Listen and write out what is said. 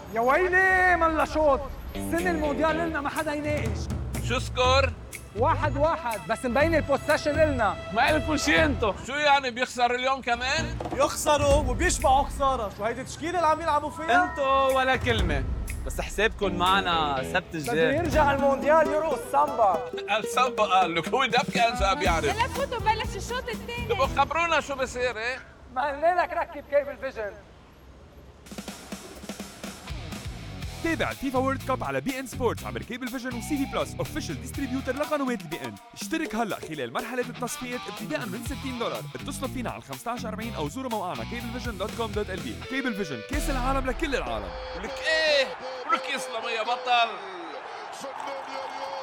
يا ويلي ملا شوط. السنة المونديال لنا ما حدا يناقش. شو سكور؟ 1-1 بس مبين البوسيشن إلنا. ما إلكوا شي انتو. شو يعني بيخسر اليوم كمان؟ يخسروا وبيشبعوا خساره، شو هيدي التشكيله اللي عم يلعبوا فيها؟ انتو ولا كلمة، بس حسابكم معنا سبت بده الجاي. يرجع المونديال يرقص سامبا. السامبا قال لك هو دب كان صعب يعرف. لا فوتوا بلش الشوط الثاني. تبقوا خبرونا شو بصير ايه؟ ما قلنا لك ركب كيبل فيجن. تابع الفيفا وورلد كاب على بي ان سبورتس عبر كيبل فيجن وسي في بلس اوفيشال ديستريبيوتر لقنوات البي ان. اشترك هلا خلال مرحلة التصفيات ابتداء من $60. اتصلوا فينا على 1540 او زوروا موقعنا cablevision.com.lb. كيبل فيجن، كاس العالم لكل العالم. ولك ايه؟ ولك يسلم يا بطل. فنان يا ريال.